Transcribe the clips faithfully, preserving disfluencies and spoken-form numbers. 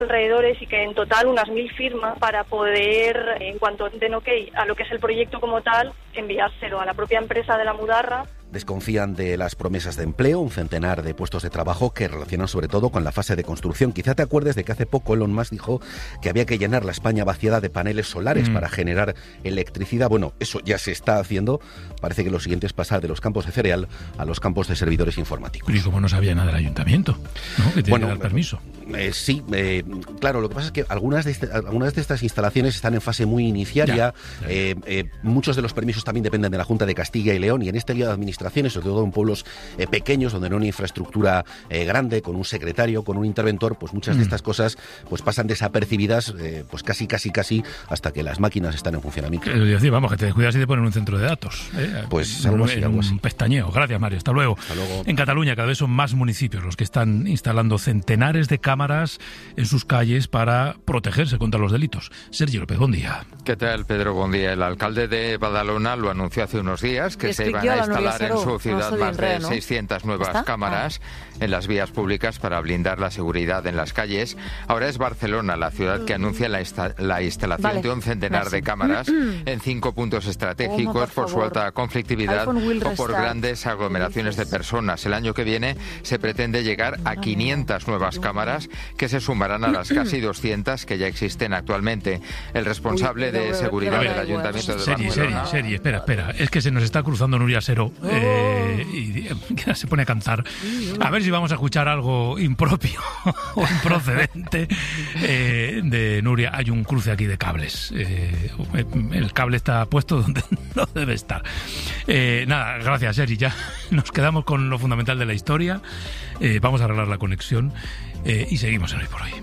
alrededores y que en total unas mil firmas para poder, en cuanto den ok a lo que es el proyecto como tal, enviárselo a la propia empresa de la Mudarra. Desconfían de las promesas de empleo, un centenar de puestos de trabajo que relacionan sobre todo con la fase de construcción. Quizá te acuerdes de que hace poco Elon Musk dijo que había que llenar la España vaciada de paneles solares mm. para generar electricidad. Bueno, eso ya se está haciendo. Parece que lo siguiente es pasar de los campos de cereal a los campos de servidores informáticos. Pero ¿y cómo no sabía nada del ayuntamiento? ¿No? Que tiene bueno, que dar permiso. Eh, sí, eh, claro, lo que pasa es que algunas de, este, algunas de estas instalaciones están en fase muy iniciaria. Ya, ya. Eh, eh, muchos de los permisos también dependen de la Junta de Castilla y León, y en este lío de administración, sobre todo en pueblos eh, pequeños, donde no hay una infraestructura eh, grande, con un secretario, con un interventor, pues muchas mm. de estas cosas pues pasan desapercibidas, eh, pues casi, casi, casi, hasta que las máquinas están en funcionamiento. Eh, decir, vamos, que te descuidas y te ponen un centro de datos. ¿eh? Pues algo así, algo así. Un pestañeo. Gracias, Mario. Hasta luego. Hasta luego. En Cataluña cada vez son más municipios los que están instalando centenares de cámaras en sus calles para protegerse contra los delitos. Sergio López, buen día. ¿Qué tal, Pedro? Buen día. El alcalde de Badalona lo anunció hace unos días, que se iban a instalar en su ciudad más de seiscientas nuevas cámaras en las vías públicas para blindar la seguridad en las calles. Ahora es Barcelona la ciudad que anuncia la, insta- la instalación vale. de un centenar Merci. de cámaras en cinco puntos estratégicos oh, por, por su alta conflictividad o por grandes aglomeraciones de personas. El año que viene se pretende llegar a quinientas nuevas cámaras que se sumarán a las casi doscientas que ya existen actualmente. El responsable de seguridad del Ayuntamiento de Seri, Barcelona... Seri, Seri, espera, espera. Es que se nos está cruzando Nuria Sero eh, y se pone a cantar. A ver si vamos a escuchar algo impropio o improcedente eh, de Nuria. Hay un cruce aquí de cables. Eh, el cable está puesto donde no debe estar. Eh, nada, gracias, Seri. Ya nos quedamos con lo fundamental de la historia. Eh, vamos a arreglar la conexión eh, y seguimos en Hoy por Hoy.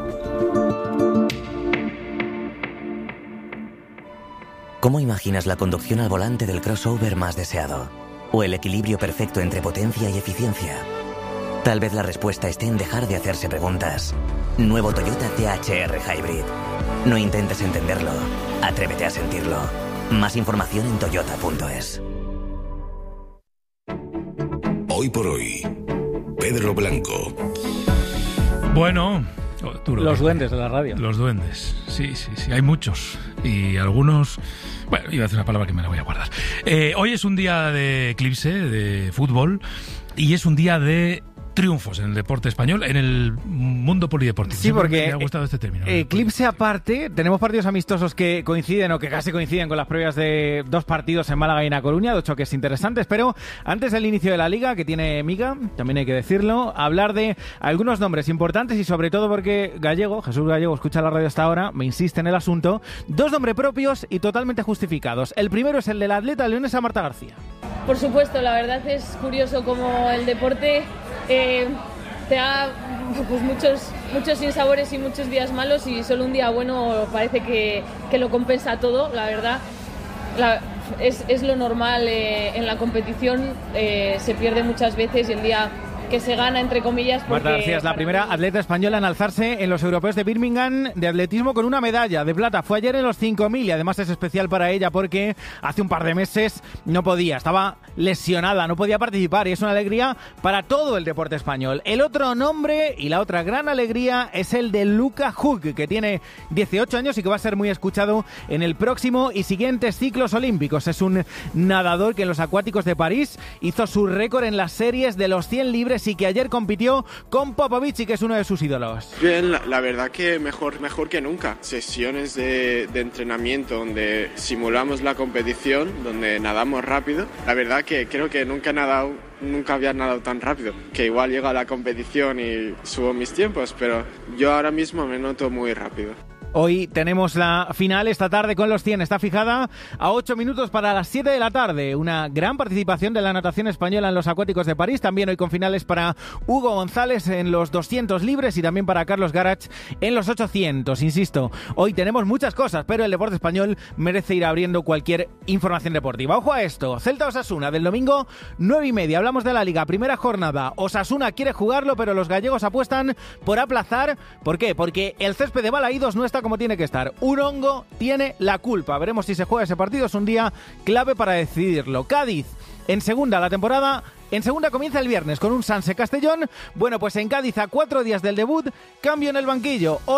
¿Cómo imaginas la conducción al volante del crossover más deseado? ¿O el equilibrio perfecto entre potencia y eficiencia? Tal vez la respuesta esté en dejar de hacerse preguntas. Nuevo Toyota T H R Hybrid. No intentes entenderlo, atrévete a sentirlo. Más información en toyota punto es. Hoy por Hoy, Pedro Blanco. Bueno... Duro, los duendes de la radio. Los duendes, sí, sí, sí, hay muchos. Y algunos... Bueno, iba a decir una palabra que me la voy a guardar. Eh, hoy es un día de eclipse, de fútbol, y es un día de triunfos en el deporte español, en el mundo polideportivo. Sí, porque me ha gustado este término. Eclipse aparte, tenemos partidos amistosos que coinciden o que casi coinciden con las previas de dos partidos en Málaga y en A Coruña, dos choques interesantes, pero antes del inicio de la Liga, que tiene miga, también hay que decirlo, hablar de algunos nombres importantes y sobre todo porque Gallego, Jesús Gallego, escucha la radio hasta ahora, me insiste en el asunto, dos nombres propios y totalmente justificados. El primero es el de la atleta leonesa Marta García. Por supuesto, la verdad es curioso cómo el deporte eh, te da pues, muchos, muchos sinsabores y muchos días malos, y solo un día bueno parece que, que lo compensa todo, la verdad. La, es, es lo normal eh, en la competición, eh, se pierde muchas veces y el día que se gana, entre comillas, porque... Marta García es la primera atleta española en alzarse en los europeos de Birmingham de atletismo con una medalla de plata. Fue ayer en los cinco mil y además es especial para ella porque hace un par de meses no podía, estaba lesionada, no podía participar, y es una alegría para todo el deporte español. El otro nombre y la otra gran alegría es el de Luca Hug, que tiene dieciocho años y que va a ser muy escuchado en el próximo y siguientes ciclos olímpicos. Es un nadador que en los acuáticos de París hizo su récord en las series de los cien libres y que ayer compitió con Popovic, y que es uno de sus ídolos. Bien, la, la verdad que mejor, mejor que nunca. Sesiones de, de entrenamiento donde simulamos la competición, donde nadamos rápido. La verdad que creo que nunca he nadado, nunca había nadado tan rápido. Que igual llego a la competición y subo mis tiempos, pero yo ahora mismo me noto muy rápido. Hoy tenemos la final esta tarde con los cien. Está fijada a ocho minutos para las siete de la tarde. Una gran participación de la natación española en los acuáticos de París. También hoy con finales para Hugo González en los doscientos libres y también para Carlos Garach en los ochocientos. Insisto, hoy tenemos muchas cosas, pero el deporte español merece ir abriendo cualquier información deportiva. Ojo a esto. Celta Osasuna del domingo, nueve y media. Hablamos de la Liga. Primera jornada. Osasuna quiere jugarlo, pero los gallegos apuestan por aplazar. ¿Por qué? Porque el césped de Balaídos no está como tiene que estar. Un hongo tiene la culpa. Veremos si se juega ese partido. Es un día clave para decidirlo. Cádiz, en segunda la temporada... En segunda comienza el viernes con un Sanse Castellón. Bueno, pues en Cádiz, a cuatro días del debut, cambio en el banquillo.